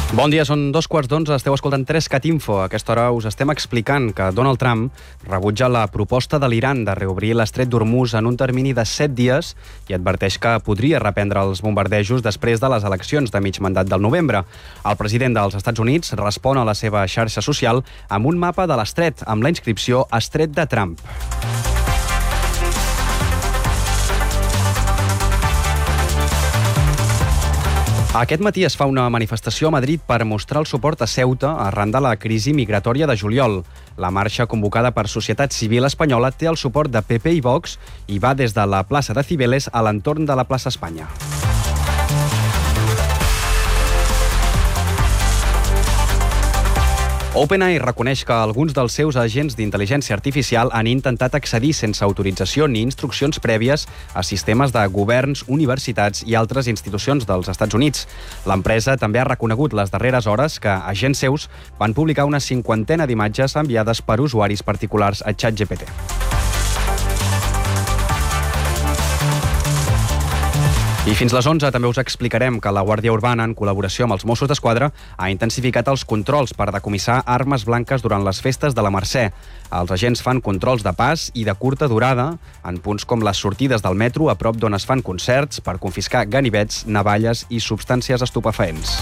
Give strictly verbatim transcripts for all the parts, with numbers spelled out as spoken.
Bon dia, són dos quarts d'onze, esteu escoltant tres cat info. A aquesta hora us estem explicant que Donald Trump rebutja la proposta de l'Iran de reobrir l'estret d'Hormuz en un termini de set dies i adverteix que podria reprendre els bombardejos després de les eleccions de mig mandat del novembre. El president dels Estats Units respon a la seva xarxa social amb un mapa de l'estret, amb la inscripció Estret de Trump. Aquest matí es fa una manifestació a Madrid per mostrar el suport a Ceuta arran de la crisi migratòria de juliol. La marxa convocada per Societat Civil Espanyola té el suport de P P i Vox i va des de la plaça de Cibeles a l'entorn de la plaça Espanya. OpenAI reconeix que alguns dels seus agents d'intel·ligència artificial han intentat accedir sense autorització ni instruccions prèvies a sistemes de governs, universitats i altres institucions dels Estats Units. L'empresa també ha reconegut les darreres hores que agents seus van publicar una cinquantena d'imatges enviades per usuaris particulars a ChatGPT. I fins les onze també us explicarem que la Guàrdia Urbana, en col·laboració amb els Mossos d'Esquadra, ha intensificat els controls per decomissar armes blanques durant les festes de la Mercè. Els agents fan controls de pas i de curta durada en punts com les sortides del metro, a prop d'on es fan concerts, per confiscar ganivets, navalles i substàncies estupefaents.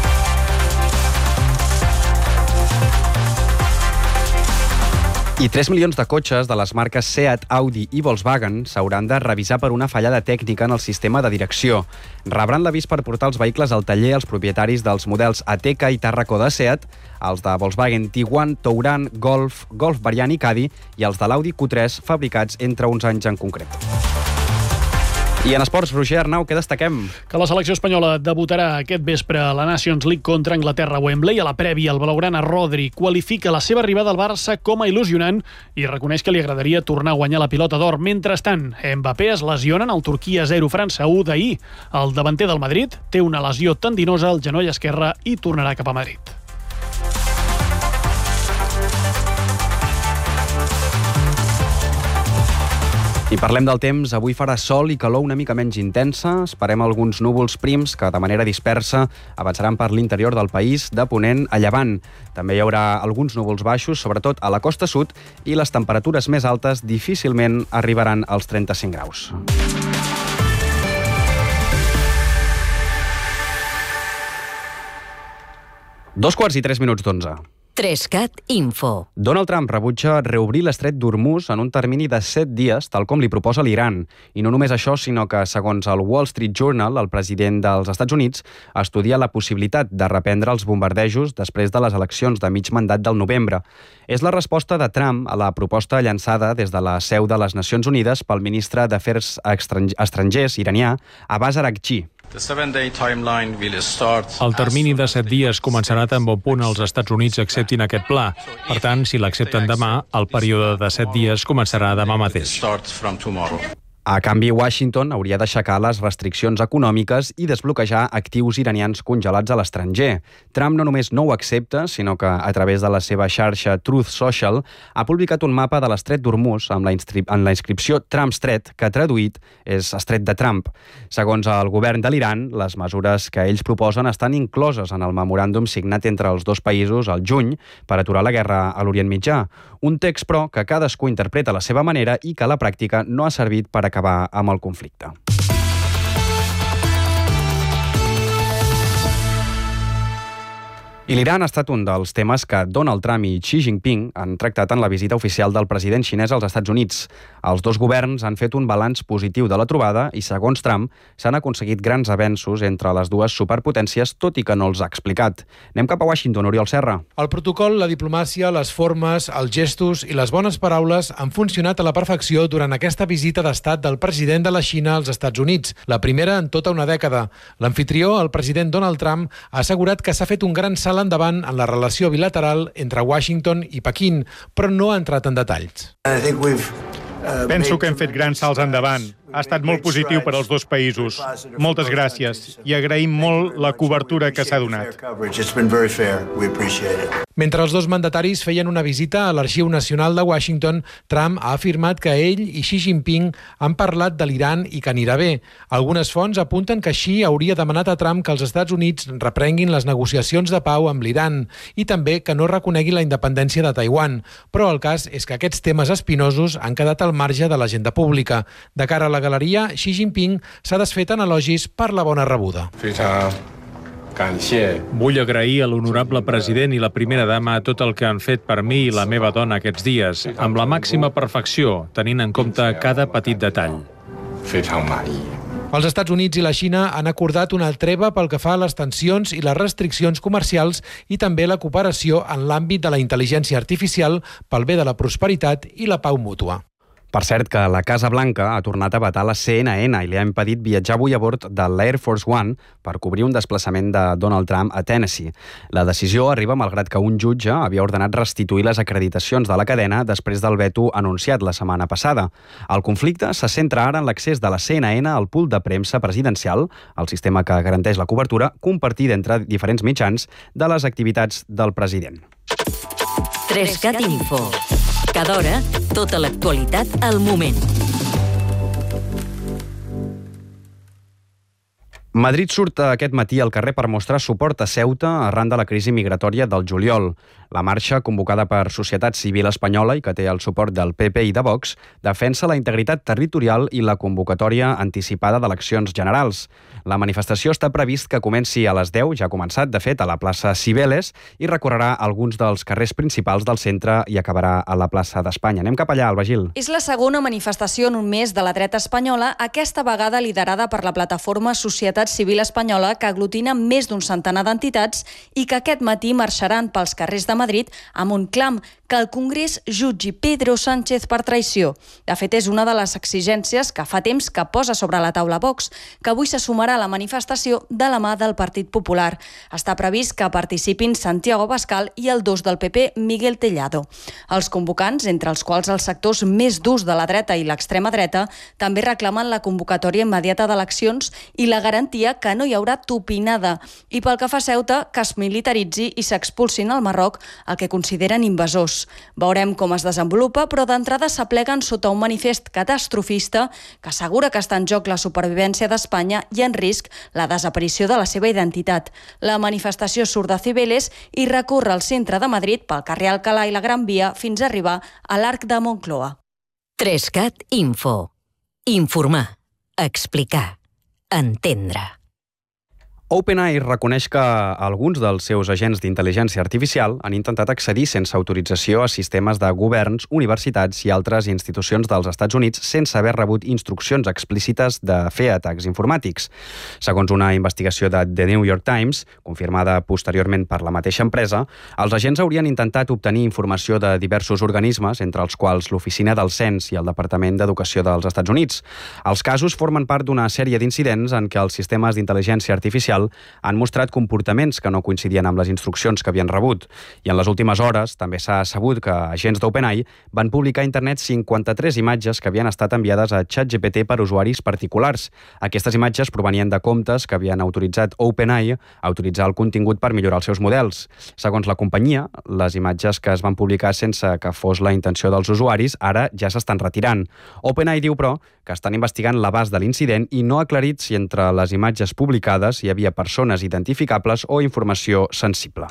I tres milions de cotxes de les marques Seat, Audi i Volkswagen s'hauran de revisar per una fallada tècnica en el sistema de direcció. Rebran l'avís per portar els vehicles al taller els propietaris dels models Ateca i Tarraco de Seat, els de Volkswagen Tiguan, Touran, Golf, Golf Variant i Caddy i els de l'Audi Q tres fabricats entre uns anys en concret. I en esports, Roger Arnau, què destaquem? Que la selecció espanyola debutarà aquest vespre a la Nations League contra Anglaterra a Wembley. A la prèvia, el blaugrana Rodri qualifica la seva arribada al Barça com a il·lusionant i reconeix que li agradaria tornar a guanyar la pilota d'or. Mentrestant, Mbappé es lesiona en el Turquia zero França u d'ahir. El davanter del Madrid té una lesió tendinosa al genoll esquerre i tornarà cap a Madrid. I parlem del temps. Avui farà sol i calor una mica menys intensa. Esperem alguns núvols prims que de manera dispersa avançaran per l'interior del país, de ponent a llevant. També hi haurà alguns núvols baixos, sobretot a la costa sud, i les temperatures més altes difícilment arribaran als trenta-cinc graus. Dos quarts i tres minuts d'onze. tres cat info. Donald Trump rebutja reobrir l'estret d'Hormuz en un termini de set dies, tal com li proposa l'Iran. I no només això, sinó que, segons el Wall Street Journal, el president dels Estats Units estudia la possibilitat de reprendre els bombardejos després de les eleccions de mig mandat del novembre. És la resposta de Trump a la proposta llançada des de la seu de les Nacions Unides pel ministre d'Afers Estrangers iranià, Abbas Araghchi. El termini de set dies començarà tan bon punt els Estats Units acceptin aquest pla. Per tant, si l'accepten demà, el període de set dies començarà demà mateix. A canvi, Washington hauria d'aixecar les restriccions econòmiques i desbloquejar actius iranians congelats a l'estranger. Trump no només no ho accepta, sinó que, a través de la seva xarxa Truth Social, ha publicat un mapa de l'estret d'Hormuz amb la, inscri- amb la inscripció Trump Strait, que traduït és Estret de Trump. Segons el govern de l'Iran, les mesures que ells proposen estan incloses en el memoràndum signat entre els dos països al juny per aturar la guerra a l'Orient Mitjà. Un text, però, que cadascú interpreta a la seva manera i que a la pràctica no ha servit per acabar amb el conflicte. I l'Iran ha estat un dels temes que Donald Trump i Xi Jinping han tractat en la visita oficial del president xinès als Estats Units. Els dos governs han fet un balanç positiu de la trobada i, segons Trump, s'han aconseguit grans avenços entre les dues superpotències, tot i que no els ha explicat. Anem cap a Washington, Oriol Serra. El protocol, la diplomàcia, les formes, els gestos i les bones paraules han funcionat a la perfecció durant aquesta visita d'estat del president de la Xina als Estats Units, la primera en tota una dècada. L'anfitrió, el president Donald Trump, ha assegurat que s'ha fet un gran salt endavant en la relació bilateral entre Washington i Pequín, però no ha entrat en detalls. Penso que hem fet grans salts endavant. ha estat molt positiu per als dos països. Moltes gràcies i agraïm molt la cobertura que s'ha donat. Mentre els dos mandataris feien una visita a l'Arxiu Nacional de Washington, Trump ha afirmat que ell i Xi Jinping han parlat de l'Iran i que anirà bé. Algunes fonts apunten que Xi hauria demanat a Trump que els Estats Units reprenguin les negociacions de pau amb l'Iran i també que no reconegui la independència de Taiwan. Però el cas és que aquests temes espinosos han quedat al marge de l'agenda pública. De cara a la galeria, Xi Jinping s'ha desfet en elogis per la bona rebuda. Vull agrair a l'honorable president i la primera dama tot el que han fet per mi i la meva dona aquests dies, amb la màxima perfecció, tenint en compte cada petit detall. Els Estats Units i la Xina han acordat una treva pel que fa a les tensions i les restriccions comercials i també la cooperació en l'àmbit de la intel·ligència artificial pel bé de la prosperitat i la pau mútua. Per cert, que la Casa Blanca ha tornat a vetar la C N N i li ha impedit viatjar avui a bord de l'Air Force One per cobrir un desplaçament de Donald Trump a Tennessee. La decisió arriba malgrat que un jutge havia ordenat restituir les acreditacions de la cadena després del veto anunciat la setmana passada. El conflicte se centra ara en l'accés de la C N N al pool de premsa presidencial, el sistema que garanteix la cobertura compartida entre diferents mitjans de les activitats del president. trescat Info. Cada hora, tota l'actualitat al moment. Madrid surt aquest matí al carrer per mostrar suport a Ceuta arran de la crisi migratòria del juliol. La marxa, convocada per Societat Civil Espanyola i que té el suport del P P i de Vox, defensa la integritat territorial i la convocatòria anticipada d'eleccions generals. La manifestació està previst que comenci a les deu, ja ha començat, de fet, a la plaça Cibeles i recorrerà alguns dels carrers principals del centre i acabarà a la plaça d'Espanya. Anem cap allà, Alba Gil. És la segona manifestació en un mes de la dreta espanyola, aquesta vegada liderada per la plataforma Societat Civil Espanyola, que aglutina més d'un centenar d'entitats i que aquest matí marxaran pels carrers de Madrid amb un clam: que el Congrés jutgi Pedro Sánchez per traïció. De fet, és una de les exigències que fa temps que posa sobre la taula Vox, que avui se sumarà a la manifestació de la mà del Partit Popular. Està previst que participin Santiago Abascal i el dos del P P, Miguel Tellado. Els convocants, entre els quals els sectors més durs de la dreta i l'extrema dreta, també reclamen la convocatòria immediata d'eleccions i la garantia que no hi haurà tupinada. I pel que fa a Ceuta, que es militaritzi i s'expulsin al Marroc el que consideren invasors. Veurem com es desenvolupa, però d'entrada s'apleguen sota un manifest catastrofista que assegura que està en joc la supervivència d'Espanya i en risc la desaparició de la seva identitat. La manifestació surt de Cibeles i recorre al centre de Madrid pel carrer Alcalá i la Gran Via fins a arribar a l'Arc de Moncloa. trescat Info. Informar, explicar, entendre. OpenAI reconeix que alguns dels seus agents d'intel·ligència artificial han intentat accedir sense autorització a sistemes de governs, universitats i altres institucions dels Estats Units sense haver rebut instruccions explícites de fer atacs informàtics. Segons una investigació de The New York Times, confirmada posteriorment per la mateixa empresa, els agents haurien intentat obtenir informació de diversos organismes, entre els quals l'Oficina del Cens i el Departament d'Educació dels Estats Units. Els casos formen part d'una sèrie d'incidents en què els sistemes d'intel·ligència artificial han mostrat comportaments que no coincidien amb les instruccions que havien rebut. I en les últimes hores també s'ha sabut que agents d'OpenAI van publicar a internet cinquanta-tres imatges que havien estat enviades a ChatGPT per usuaris particulars. Aquestes imatges provenien de comptes que havien autoritzat OpenAI a utilitzar el contingut per millorar els seus models. Segons la companyia, les imatges que es van publicar sense que fos la intenció dels usuaris ara ja s'estan retirant. OpenAI diu, però, que estan investigant l'abast de l'incident i no ha aclarit si entre les imatges publicades hi havia persones identificables o informació sensible.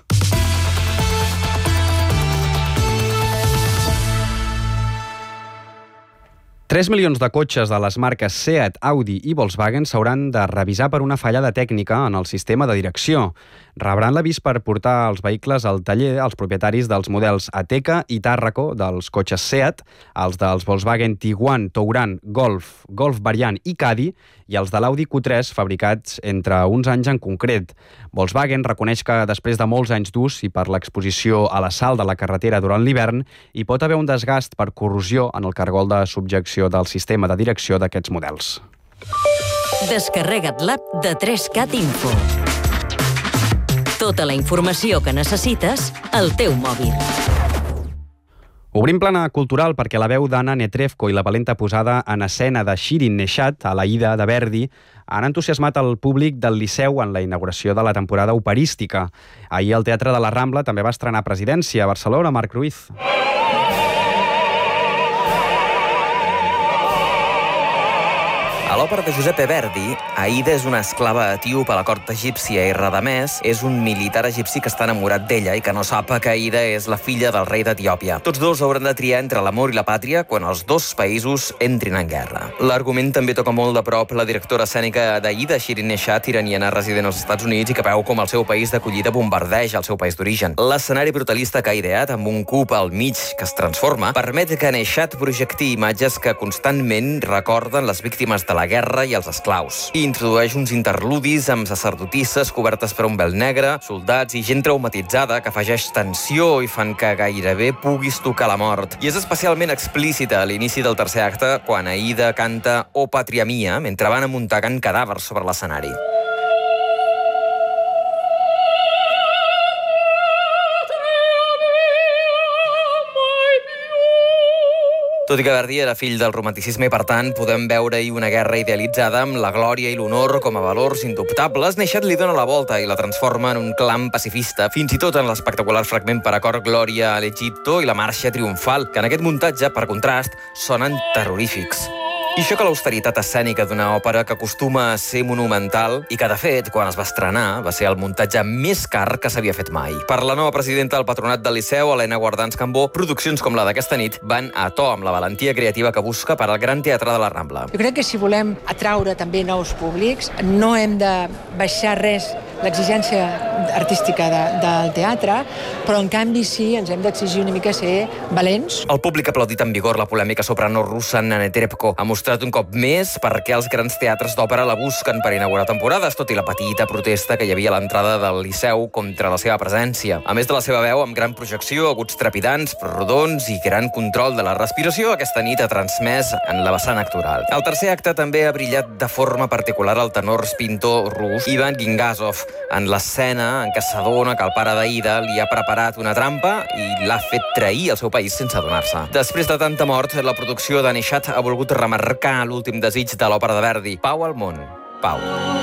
tres milions de cotxes de les marques Seat, Audi i Volkswagen s'hauran de revisar per una fallada tècnica en el sistema de direcció. Rebran l'avís per portar els vehicles al taller als propietaris dels models Ateca i Tarraco dels cotxes Seat, els dels Volkswagen Tiguan, Touran, Golf, Golf Variant i Caddy i els de l'Audi Q tres fabricats entre uns anys en concret. Volkswagen reconeix que després de molts anys d'ús i per l'exposició a la sal de la carretera durant l'hivern hi pot haver un desgast per corrosió en el cargol de subjecció del sistema de direcció d'aquests models. Descarrega't l'app de trescat Info. Tota la informació que necessites al teu mòbil. Obrim plana cultural perquè la veu d'Anna Netrebko i la valenta posada en escena de Shirin Neshat a l'Aida de Verdi han entusiasmat el públic del Liceu en la inauguració de la temporada operística. Ahir el Teatre de la Rambla també va estrenar Presidència a Barcelona. Marc Ruiz. A l'òpera de Giuseppe Verdi, Aida és una esclava etíop a la cort egípcia i Radamès és un militar egipci que està enamorat d'ella i que no sap que Aida és la filla del rei d'Etiòpia. Tots dos hauran de triar entre l'amor i la pàtria quan els dos països entrin en guerra. L'argument també toca molt de prop la directora escènica d'Aida, Shirin Neshat, iraniana resident als Estats Units i que veu com el seu país d'acollida bombardeja el seu país d'origen. L'escenari brutalista que ha ideat, amb un cub al mig que es transforma, permet que Neshat projecti imatges que constantment recorden les víctimes de la guerra i els esclaus. I introdueix uns interludis amb sacerdotisses cobertes per un vel negre, soldats i gent traumatitzada que afegeix tensió i fan que gairebé puguis tocar la mort. I és especialment explícita a l'inici del tercer acte quan Aida canta O Patria Mia mentre van amuntegant cadàvers sobre l'escenari. Tot i que Verdi era fill del romanticisme i, per tant, podem veure-hi una guerra idealitzada amb la glòria i l'honor com a valors indubtables, Neshat li dona la volta i la transforma en un clam pacifista, fins i tot en l'espectacular fragment per a cor Glòria a l'Egipto i la marxa triomfal, que en aquest muntatge, per contrast, sonen terrorífics. I això que l'austeritat escènica d'una òpera que acostuma a ser monumental i que, de fet, quan es va estrenar, va ser el muntatge més car que s'havia fet mai. Per la nova presidenta del Patronat del Liceu, Helena Guardans Cambó, produccions com la d'aquesta nit van a to amb la valentia creativa que busca per al Gran Teatre de la Rambla. Jo crec que si volem atraure també nous públics, no hem de baixar res l'exigència artística de, del teatre, però en canvi sí, ens hem d'exigir una mica ser valents. El públic ha aplaudit amb vigor la polèmica soprano russa Anna Netrebko. Ha mostrat un cop més per què els grans teatres d'òpera la busquen per inaugurar temporades, tot i la petita protesta que hi havia a l'entrada del Liceu contra la seva presència. A més de la seva veu, amb gran projecció, aguts trepidants, però rodons i gran control de la respiració, aquesta nit ha transmès en la vessant actoral. Al tercer acte també ha brillat de forma particular el tenor pintor rus Ivan Gingazov, en l'escena en què s'adona que el pare d'Aida li ha preparat una trampa i l'ha fet trair el seu país sense adonar-se. Després de tanta mort, la producció de Neshat ha volgut remarcar l'últim desig de l'òpera de Verdi, pau al món. Pau.